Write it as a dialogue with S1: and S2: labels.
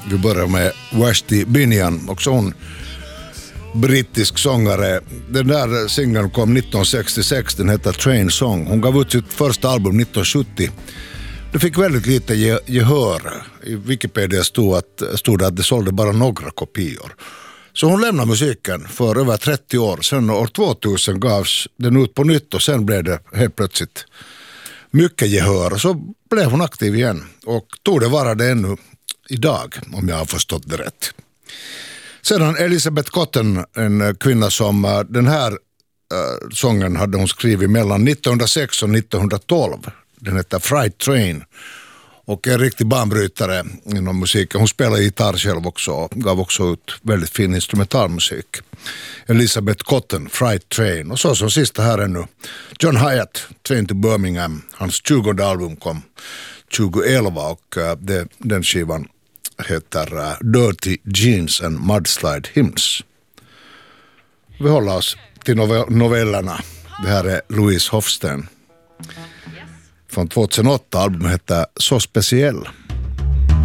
S1: Vi börjar med Vashti Bunyan, också hon brittisk sångare. Den där singeln kom 1966, den heter Train Song. Hon gav ut sitt första album 1970. Det fick väldigt lite gehör. I Wikipedia stod att det sålde bara några kopior. Så hon lämnade musiken för över 30 år. Sen år 2000 gavs den ut på nytt och sen blev det helt plötsligt mycket gehör. Så blev hon aktiv igen och tog det vara det ännu idag, om jag har förstått det rätt. Sedan Elizabeth Cotten, en kvinna som den här sången hade hon skrivit mellan 1906 och 1912. Den heter Fright Train och är en riktig banbrytare inom musiken. Hon spelar gitarr själv också och gav också ut väldigt fin instrumentalmusik. Elizabeth Cotten, Fright Train. Och så som sista här är nu John Hyatt, Train to Birmingham. Hans 20:e album kom 2011 och den skivan heter Dirty Jeans and Mudslide Hymns. Vi håller oss till novellerna. Det här är Louise Hofsten. Från 2008, albumet heter Så speciell.